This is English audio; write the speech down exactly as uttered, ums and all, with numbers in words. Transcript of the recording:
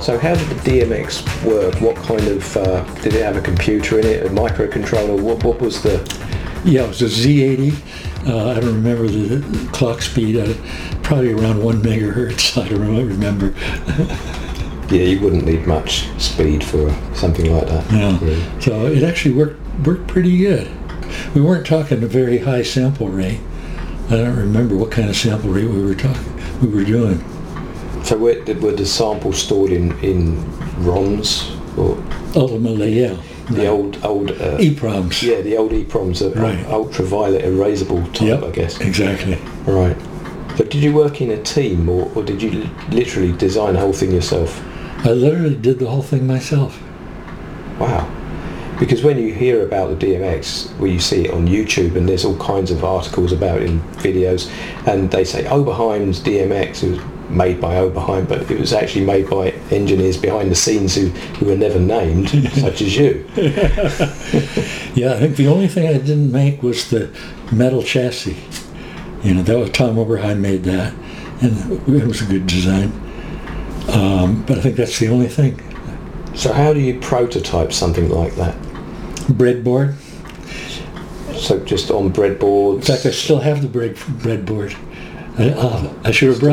So how did the D M X work? What kind of, uh, did it have a computer in it, a microcontroller? What, what was the... Yeah, it was a Z eighty. Uh, I don't remember the clock speed. Uh, probably around one megahertz. I don't remember. Yeah, you wouldn't need much speed for something like that. Yeah. Really. So it actually worked worked pretty good. We weren't talking a very high sample rate. I don't remember what kind of sample rate we were talking. We were doing. So were, were the samples stored in in ROMs or Ultimately, yeah. the Right. old old uh, EEPROMs. Yeah, the old EEPROMs, the Right. ultraviolet erasable type, Yep, I guess. exactly. Right. But did you work in a team, or, or did you li- literally design the whole thing yourself? I literally did the whole thing myself. Wow. Because when you hear about the D M X, where you see it on YouTube, and there's all kinds of articles about it in videos, and they say Oberheim's D M X was made by Oberheim, but it was actually made by engineers behind the scenes who, who were never named, such as you. Yeah, I think the only thing I didn't make was the metal chassis. You know, that was Tom Oberheim made that, and it was a good design. Um, but I think that's the only thing. So how do you prototype something like that? Breadboard. So just on breadboards? In fact, I still have the bread breadboard. I, uh, I should have brought